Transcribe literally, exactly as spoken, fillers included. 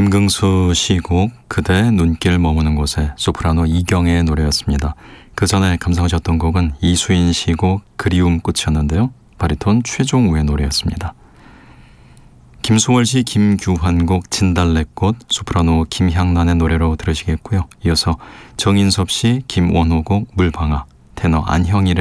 김경수 시곡 그대 눈길 머무는 곳에 소프라노 이경의 노래였습니다. 그 전에 감상하셨던 곡은 이수인 시곡 그리움 꽃이었는데요. 바리톤 최종우의 노래였습니다. 김소월 시 김규환곡 진달래꽃, 소프라노 김향란의 노래로 들으시겠고요. 이어서 정인섭 시 김원호곡 물방아, 테너 안형일의